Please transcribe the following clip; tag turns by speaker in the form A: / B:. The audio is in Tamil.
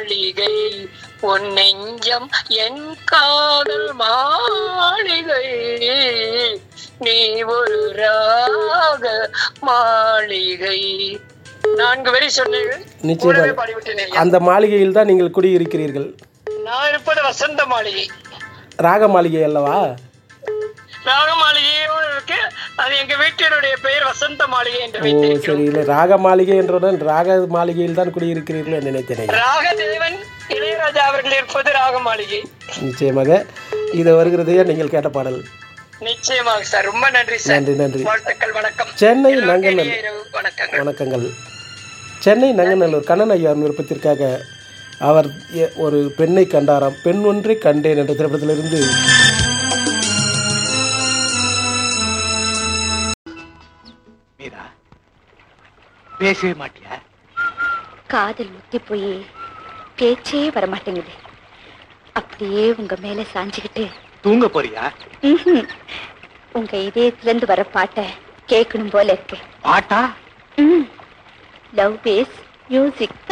A: மாளிகை உன் நெஞ்சம் என் காதல் மாளிகை நீ ஒரு ராக மாளிகை. 4 வரி சொன்னீர்கள்.
B: நிச்சயமாக அந்த மாளிகையில் தான் நீங்கள் குடியிருக்கிறீர்கள்.
A: நான் இருப்பது வசந்த மாளிகை.
B: ராக மாளிகை அல்லவா?
A: ராக மாளிகையும் இருக்கு. அது எங்க வீட்டினுடைய பெயர் வசந்த மாளிகை என்று
B: ஓ சரி. இல்லை ராக மாளிகை என்றவுடன் ராக மாளிகையில் தான் குடியிருக்கிறீர்கள் என்று நினைத்தேன்.
A: ராகதேவன் இளையராஜா அவர்கள் இருப்பது ராக மாளிகை.
B: நிச்சயமாக இது வருகிறதையா நீங்கள் கேட்ட பாடல்.
A: நிச்சயமாக சார். ரொம்ப நன்றி சார்.
B: நன்றி நன்றி.
A: வாழ்த்துக்கள். வணக்கம்.
B: சென்னை நங்கநல்லூர். வணக்கங்கள். சென்னை நங்கநல்லூர் கண்ணன் ஐயா விருப்பத்திற்காக அவர் ஒரு பெண்ணை கண்டாராம். பெண் ஒன்றை கண்டேன் என்ற திரைப்படத்திலிருந்து
C: பேசவே மாட்டியா?
D: காதல் முத்தி போய் பேச்சே வரமாட்டேங்குது. அப்படியே உங்க மேல சாஞ்சுக்கிட்டு
C: தூங்க போறியா?
D: உங்க இதயத்துல இருந்து வர பாட்டை கேட்கணும் போல இருக்கு.
C: பாட்டா?
D: Love base music.